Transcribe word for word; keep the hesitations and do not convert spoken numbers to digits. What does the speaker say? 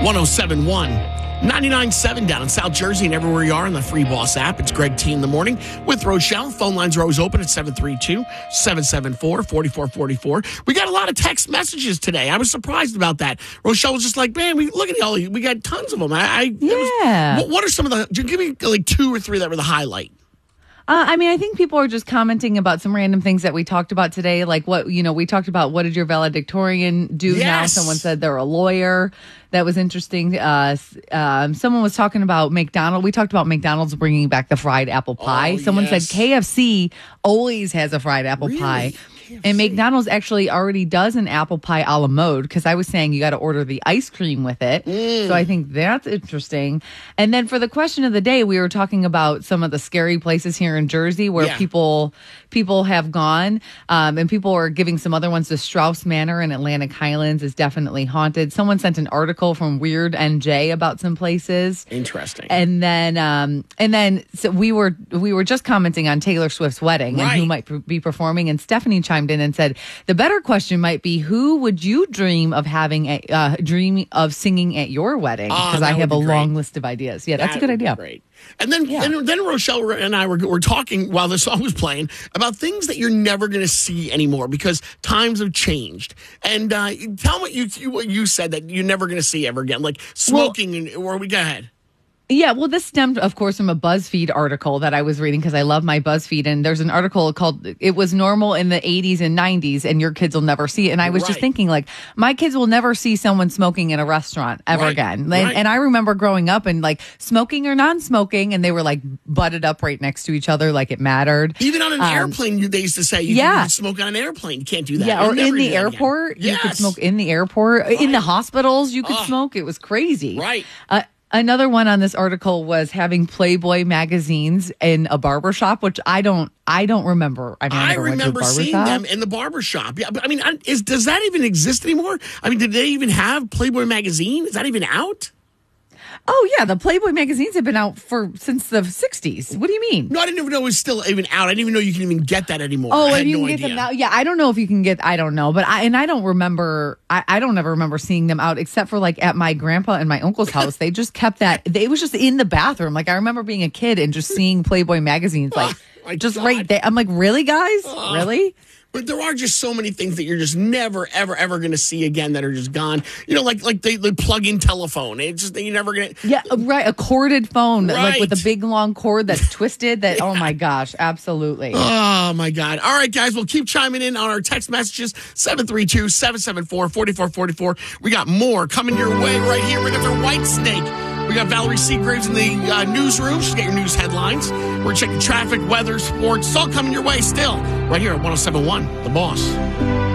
one oh seven point one, ninety-nine point seven down in South Jersey and everywhere you are on the Free Boss app. It's Greg T in the morning with Rochelle. Phone lines are always open at seven three two, seven seven four, four four four four. We got a lot of text messages today. I was surprised about that. Rochelle was just like, man, we look at all these. We got tons of them. I, I yeah. Was, what, what are some of the, give me like two or three that were the highlight. Uh, I mean, I think people are just commenting about some random things that we talked about today. Like what, you know, we talked about what did your valedictorian do yes. now? Someone said they're a lawyer. That was interesting. Uh, um, someone was talking about McDonald's. We talked about McDonald's bringing back the fried apple pie. Oh, someone yes. said K F C always has a fried apple really? pie. K F C. And McDonald's actually already does an apple pie a la mode because I was saying you got to order the ice cream with it. Mm. So I think that's interesting. And then for the question of the day, we were talking about some of the scary places here in Jersey where yeah. people people have gone, um, and people are giving some other ones. The Strauss Manor in Atlantic Highlands is definitely haunted. Someone sent an article from Weird N J about some places. Interesting. And then, um, and then so we were we were just commenting on Taylor Swift's wedding right. and who might be performing. And Stephanie chimed in and said the better question might be who would you dream of having a uh, dream of singing at your wedding? Because oh, I have be a great. long list of ideas. Yeah, that's that a good idea. Great. And then, yeah. and then Rochelle and I were, were talking while this song was playing about things that you're never going to see anymore because times have changed. And uh, tell me what you, you what you said that you're never going to see ever again, like smoking. Well, and, or we go ahead. Yeah, well, this stemmed, of course, from a BuzzFeed article that I was reading because I love my BuzzFeed. And there's an article called "It Was Normal in the eighties and nineties, and Your Kids Will Never See It." And I was right. just thinking, like, my kids will never see someone smoking in a restaurant ever right. again. Right. And, and I remember growing up and like smoking or non-smoking, and they were like butted up right next to each other, like it mattered. Even on an um, airplane, you, they used to say you yeah. can smoke on an airplane. You can't do that. Yeah, You'll or never in the do that airport, again. you yes. could smoke in the airport. Right. In the hospitals, you could oh. smoke. It was crazy. Right. Uh, Another one on this article was having Playboy magazines in a barbershop, which I don't, I don't remember. I, mean, I, I remember seeing them in the barbershop. Yeah, but I mean, is does that even exist anymore? I mean, did they even have Playboy magazine? Is that even out? Oh yeah, the Playboy magazines have been out for since the sixties. What do you mean? No, I didn't even know it was still even out. I didn't even know you can even get that anymore. Oh, I had and you no can get idea. them now. Yeah, I don't know if you can get. I don't know, but I and I don't remember. I, I don't ever remember seeing them out except for like at my grandpa and my uncle's house. They just kept that. They, it was just in the bathroom. Like I remember being a kid and just seeing Playboy magazines, like oh, just God. right there. I'm like, really, guys, Oh. really? But there are just so many things that you're just never, ever, ever going to see again that are just gone. You know, like like the, the plug-in telephone. It's just you're never going to. Yeah, right. A corded phone, Right. like with a big long cord that's twisted. That yeah. Oh my gosh, absolutely. Oh my God! All right, guys, we'll keep chiming in on our text messages seven three two, seven seven four, four four four four. We got more coming your way right here with Mister White Snake. We got Valerie Seagraves in the uh, newsroom. She's got your news headlines. We're checking traffic, weather, sports. It's all coming your way still. Right here at one oh seven point one, The Boss.